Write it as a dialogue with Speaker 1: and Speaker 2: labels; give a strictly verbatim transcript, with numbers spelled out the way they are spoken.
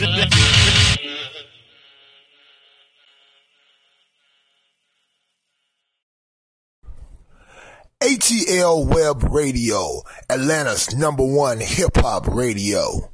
Speaker 1: A T L Web Radio, Atlanta's number one hip-hop radio.